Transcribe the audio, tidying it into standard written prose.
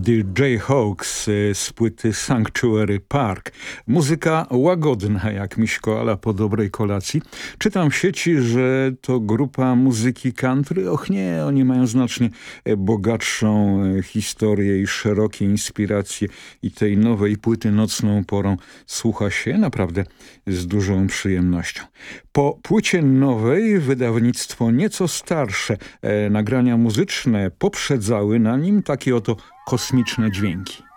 The Jayhawks z płyty Sanctuary Park. Muzyka łagodna jak miśkoala po dobrej kolacji. Czytam w sieci, że to grupa muzyki country. Och nie, oni mają znacznie bogatszą historię i szerokie inspiracje i tej nowej płyty nocną porą słucha się naprawdę z dużą przyjemnością. Po płycie nowej wydawnictwo nieco starsze. Nagrania muzyczne poprzedzały na nim takie oto kosmiczne dźwięki.